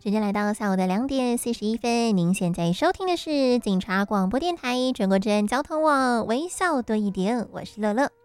时间来到下午的2点41分，您现在收听的是警察广播电台全国治安交通网，微笑多一点，我是乐乐。